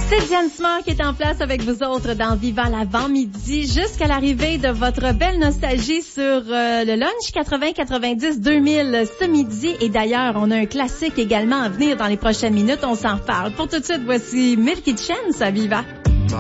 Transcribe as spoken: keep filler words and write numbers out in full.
C'est Diane Smart qui est en place avec vous autres dans Vivant l'avant-midi jusqu'à l'arrivée de votre belle nostalgie sur euh, le lunch quatre-vingts quatre-vingt-dix deux mille ce midi. Et d'ailleurs, on a un classique également à venir dans les prochaines minutes. On s'en reparle. Pour tout de suite, voici Milky Chance à Viva.